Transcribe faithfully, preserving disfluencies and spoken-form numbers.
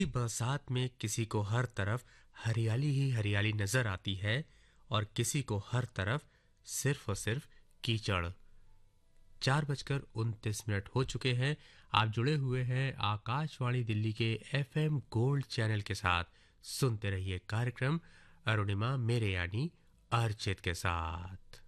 बरसात में किसी को हर तरफ हरियाली ही हरियाली नजर आती है और किसी को हर तरफ सिर्फ और सिर्फ कीचड़। चार बजकर उनतीस मिनट हो चुके हैं। आप जुड़े हुए हैं आकाशवाणी दिल्ली के एफएम गोल्ड चैनल के साथ। सुनते रहिए कार्यक्रम अरुणिमा मेरे यानी अर्चित के साथ।